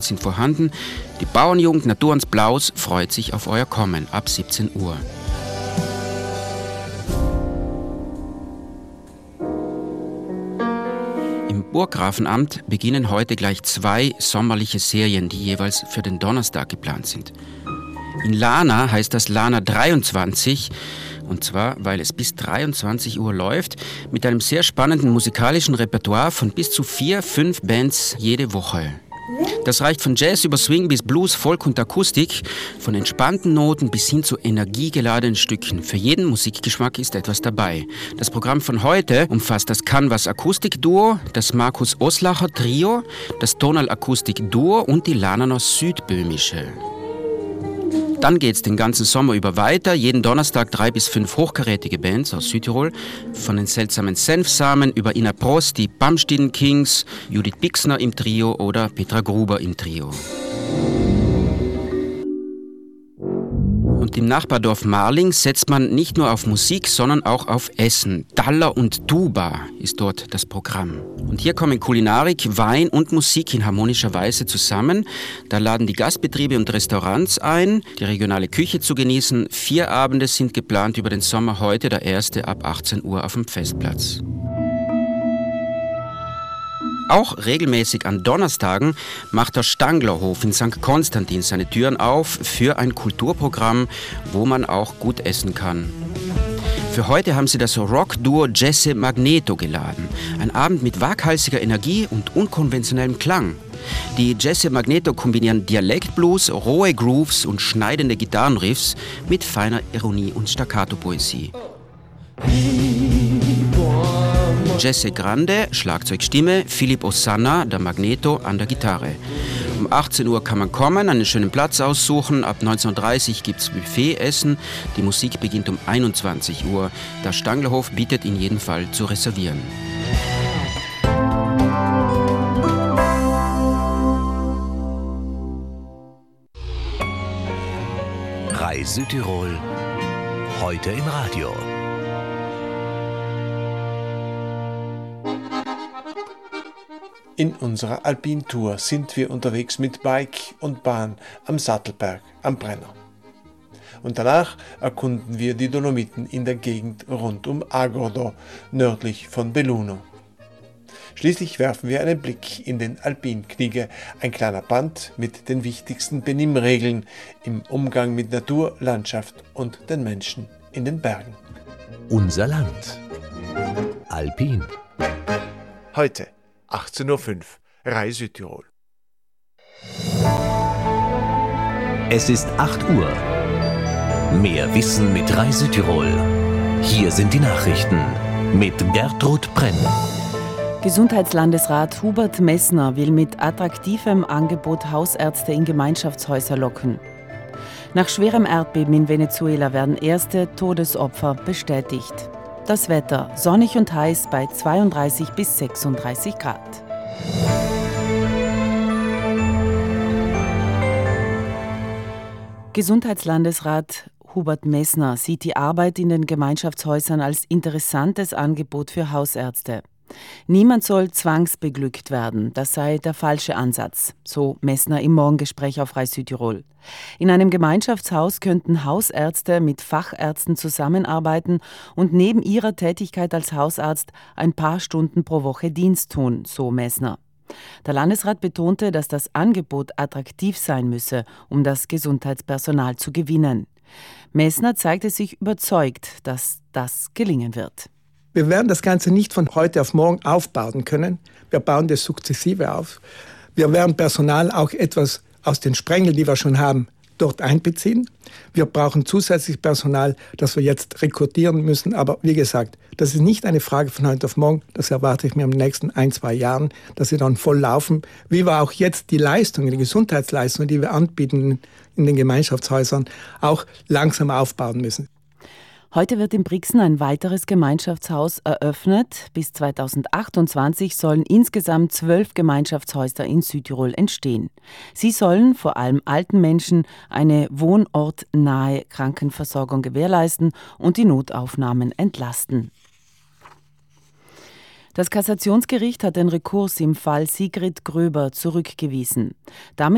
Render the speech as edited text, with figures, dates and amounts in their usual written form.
sind vorhanden. Die Bauernjugend Natur ans Blaus freut sich auf euer Kommen ab 17 Uhr. Im Burggrafenamt beginnen heute gleich 2 sommerliche Serien, die jeweils für den Donnerstag geplant sind. In Lana heißt das Lana 23, und zwar, weil es bis 23 Uhr läuft, mit einem sehr spannenden musikalischen Repertoire von bis zu 4-5 Bands jede Woche. Das reicht von Jazz über Swing bis Blues, Folk und Akustik, von entspannten Noten bis hin zu energiegeladenen Stücken. Für jeden Musikgeschmack ist etwas dabei. Das Programm von heute umfasst das Canvas Akustik-Duo, das Markus Oslacher Trio, das Tonal Akustik-Duo und die Lananer Südböhmische. Dann geht's den ganzen Sommer über weiter. Jeden Donnerstag 3 bis 5 hochkarätige Bands aus Südtirol. Von den seltsamen Senfsamen über Ina Prost, die Bamstiden Kings, Judith Bixner im Trio oder Petra Gruber im Trio. Und im Nachbardorf Marling setzt man nicht nur auf Musik, sondern auch auf Essen. Daller und Tuba ist dort das Programm. Und hier kommen Kulinarik, Wein und Musik in harmonischer Weise zusammen. Da laden die Gastbetriebe und Restaurants ein, die regionale Küche zu genießen. 4 Abende sind geplant über den Sommer, heute der erste ab 18 Uhr auf dem Festplatz. Auch regelmäßig an Donnerstagen macht der Stanglerhof in St. Konstantin seine Türen auf für ein Kulturprogramm, wo man auch gut essen kann. Für heute haben sie das Rock-Duo Jesse Magneto geladen. Ein Abend mit waghalsiger Energie und unkonventionellem Klang. Die Jesse Magneto kombinieren Dialektblues, rohe Grooves und schneidende Gitarrenriffs mit feiner Ironie und Staccato-Poesie. Jesse Grande, Schlagzeugstimme, Philipp Osanna, der Magneto, an der Gitarre. Um 18 Uhr kann man kommen, einen schönen Platz aussuchen. Ab 19.30 Uhr gibt es Buffet-Essen. Die Musik beginnt um 21 Uhr. Der Stanglerhof bietet in jedem Fall zu reservieren. Reis Südtirol, heute im Radio. In unserer Alpin-Tour sind wir unterwegs mit Bike und Bahn am Sattelberg am Brenner. Und danach erkunden wir die Dolomiten in der Gegend rund um Agordo, nördlich von Belluno. Schließlich werfen wir einen Blick in den Alpinknigge, ein kleiner Band mit den wichtigsten Benimmregeln im Umgang mit Natur, Landschaft und den Menschen in den Bergen. Unser Land. Alpin. Heute 18.05 Uhr, Reis Südtirol. Es ist 8 Uhr. Mehr Wissen mit Reis Südtirol. Hier sind die Nachrichten mit Gertrud Brenn. Gesundheitslandesrat Hubert Messner will mit attraktivem Angebot Hausärzte in Gemeinschaftshäuser locken. Nach schwerem Erdbeben in Venezuela werden erste Todesopfer bestätigt. Das Wetter sonnig und heiß bei 32 bis 36 Grad. Gesundheitslandesrat Hubert Messner sieht die Arbeit in den Gemeinschaftshäusern als interessantes Angebot für Hausärzte. Niemand soll zwangsbeglückt werden, das sei der falsche Ansatz, so Messner im Morgengespräch auf Reis Südtirol. In einem Gemeinschaftshaus könnten Hausärzte mit Fachärzten zusammenarbeiten und neben ihrer Tätigkeit als Hausarzt ein paar Stunden pro Woche Dienst tun, so Messner. Der Landesrat betonte, dass das Angebot attraktiv sein müsse, um das Gesundheitspersonal zu gewinnen. Messner zeigte sich überzeugt, dass das gelingen wird. Wir werden das Ganze nicht von heute auf morgen aufbauen können. Wir bauen das sukzessive auf. Wir werden Personal auch etwas aus den Sprengeln, die wir schon haben, dort einbeziehen. Wir brauchen zusätzlich Personal, das wir jetzt rekrutieren müssen. Aber wie gesagt, das ist nicht eine Frage von heute auf morgen. Das erwarte ich mir in den nächsten 1-2 Jahren, dass sie dann voll laufen. Wie wir auch jetzt die Leistungen, die Gesundheitsleistungen, die wir anbieten in den Gemeinschaftshäusern, auch langsam aufbauen müssen. Heute wird in Brixen ein weiteres Gemeinschaftshaus eröffnet. Bis 2028 sollen insgesamt 12 Gemeinschaftshäuser in Südtirol entstehen. Sie sollen vor allem alten Menschen eine wohnortnahe Krankenversorgung gewährleisten und die Notaufnahmen entlasten. Das Kassationsgericht hat den Rekurs im Fall Sigrid Gröber zurückgewiesen. Damit